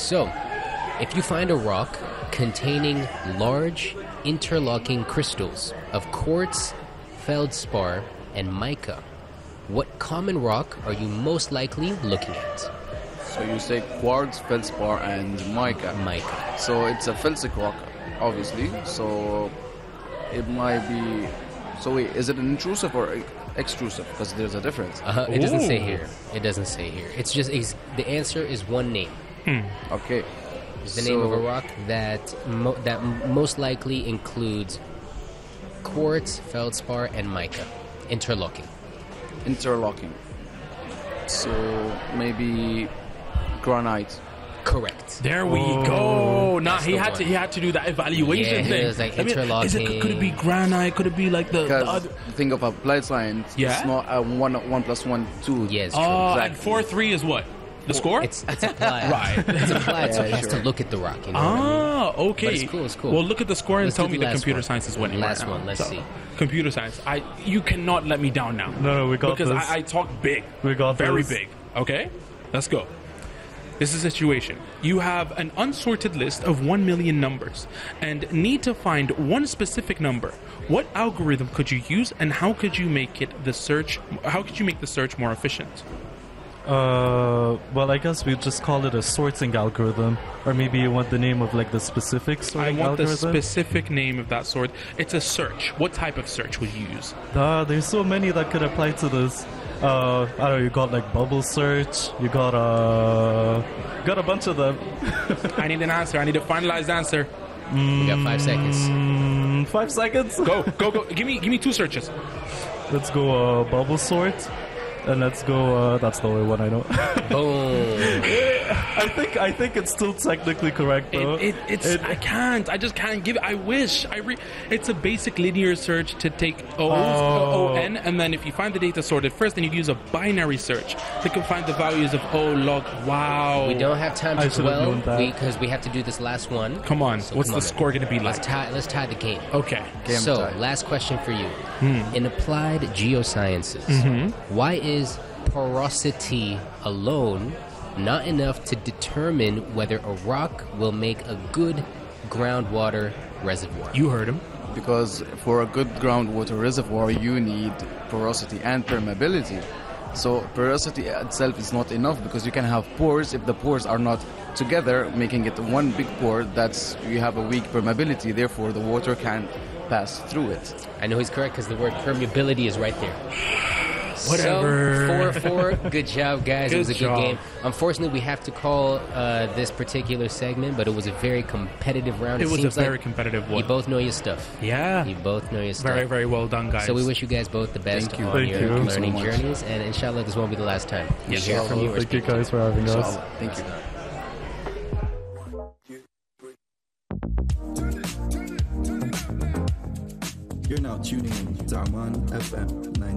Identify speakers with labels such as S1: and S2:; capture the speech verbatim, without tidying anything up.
S1: So, if you find a rock containing large interlocking crystals of quartz, feldspar, and mica, what common rock are you most likely looking at?
S2: So you say quartz, feldspar, and mica.
S1: Mica.
S2: So it's a felsic rock, obviously. So it might be. So wait, is it an intrusive or extrusive? Because there's a difference.
S1: Uh, it doesn't say
S3: Ooh.
S1: here. It doesn't say here. It's just it's, the answer is one name.
S2: Okay.
S1: It's the
S2: So-
S1: name of a rock that mo- that m- most likely includes quartz, feldspar, and mica interlocking.
S2: Interlocking. So maybe granite.
S1: Correct.
S3: There we go. Nah,
S1: That's
S3: he
S1: the
S3: had
S1: one.
S3: to. He had to do that evaluation
S1: Yeah, he
S3: thing.
S1: was, like,
S3: I mean, is it,
S1: interlocking.
S3: could it be granite? Could it be like the, the
S2: Because
S3: other?
S2: think of applied science.
S3: Yeah?
S2: It's not a one one plus one two.
S1: Yeah, it's true.
S3: Oh, and
S2: exactly.
S3: four three is what? The score?
S1: It's it's applied.
S3: Right.
S1: It's applied, so
S2: Yeah,
S1: he has
S2: sure.
S1: to look at the rock. You know what I mean?
S3: Ah, okay.
S1: But it's cool, it's cool.
S3: Well, look at the score and
S1: Let's
S3: tell
S1: do
S3: me
S1: the
S3: that
S1: last
S3: computer
S1: one.
S3: science is winning.
S1: Last
S3: right now.
S1: one, let's
S3: So,
S1: see.
S3: Computer science. I you cannot let me down now.
S4: No, no, we got
S3: because
S4: this.
S3: I, I talk big.
S4: We got
S3: very
S4: this.
S3: big. Okay, let's go. This is a situation. You have an unsorted list of one million numbers and need to find one specific number. What algorithm could you use, and how could you make it the search? How could you make the search more efficient?
S4: Uh, well, I guess we just call it a sorting algorithm, or maybe you want the name of like the specific
S3: I
S4: sorting
S3: want the
S4: algorithm.
S3: specific name of that sort. It's a search. What type of search would you use?
S4: Uh, there's so many that could apply to this. Uh, I don't know. You got like bubble search. You got uh, got a bunch of them.
S3: I need an answer. I need a finalized answer.
S1: We got five seconds.
S4: Mm, five seconds.
S3: Go, go, go. Give me, give me two searches.
S4: Let's go uh, bubble sort, and let's go. Uh, that's the only one I know.
S1: Boom.
S4: I think I think it's still technically correct
S3: It,
S4: though.
S3: it, it's.
S4: It-
S3: I can't. I just can't give it. I wish. I re- It's a basic linear search to take O's,
S4: Oh.
S3: O N, and then if you find the data sorted first, then you use a binary search to can find the values of O log. Wow.
S1: We don't have time
S4: I
S1: to
S4: should have
S1: dwell
S4: known that.
S1: because we have to do this last one.
S3: Come on.
S1: So
S3: What's
S1: come
S3: the
S1: on,
S3: score going to be
S1: Let's
S3: like?
S1: tie. Let's tie the game.
S3: Okay.
S2: Game
S1: so,
S2: tie.
S1: last question for you.
S3: Hmm.
S1: In applied geosciences,
S3: Mm-hmm.
S1: why is porosity alone not enough to determine whether a rock will make a good groundwater reservoir?
S3: You heard him.
S2: Because for a good groundwater reservoir, you need porosity and permeability. So porosity itself is not enough because you can have pores. If the pores are not together, making it one big pore, that's you have a weak permeability. Therefore, the water can't pass through it.
S1: I know he's correct because the word permeability is right there.
S3: Whatever.
S1: So, four four. Good job, guys. it
S3: Good
S1: was a good
S3: job.
S1: game. Unfortunately, we have to call uh, this particular segment, but it was a very competitive round.
S3: It was a
S1: seems
S3: very
S1: like
S3: competitive
S1: you
S3: one.
S1: both know your stuff.
S3: Yeah.
S1: You both know your stuff.
S3: Very, very well done, guys.
S1: So we wish you guys both the best
S2: Thank you.
S1: on
S4: Thank
S1: your
S4: you. Thank you
S2: so
S1: learning
S2: much.
S1: journeys, and inshallah, this won't be the last time. We hear from you or
S4: Thank you
S1: speak to
S4: guys for having us.
S2: Inshallah. Thank you.
S5: You're now tuning in to Darman F M